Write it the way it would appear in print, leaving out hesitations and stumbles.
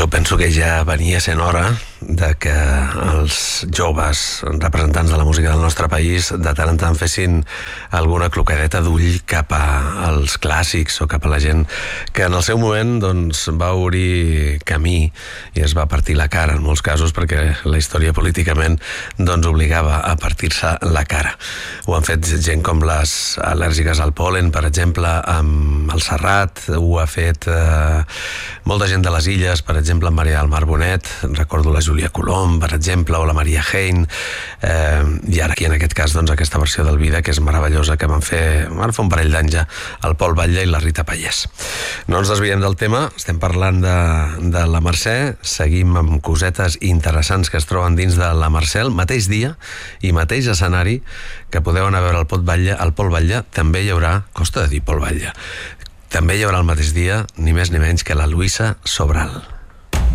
Jo penso que ja venia sent hora de que els joves representants de la música del nostre país de tant en tant fessin alguna clocadeta d'ull cap als clàssics o cap a la gent que en el seu moment doncs, va obrir camí i es va partir la cara en molts casos perquè la història políticament doncs, obligava a partir-se la cara. Ho han fet gent com les al·lèrgiques al pol·len, per exemple, amb el Serrat, ho ha fet molta gent de les Illes, per exemple, en Maria del Mar Bonet, recordo la Júlia Colom, per exemple, o la Maria Hein, i ara aquí en aquest cas doncs, aquesta versió del Vida, que és meravellosa, que van fer un parell d'anys ja el Pol Batlle i la Rita Pallés. No ens desviem del tema, estem parlant de la Mercè, seguim amb cosetes interessants que es troben dins de la Mercè, el mateix dia i mateix escenari que podeu anar a veure el Pol Batlle, també hi haurà, costa de dir Pol Batlle, també hi haurà el mateix dia ni més ni menys que la Luisa Sobral.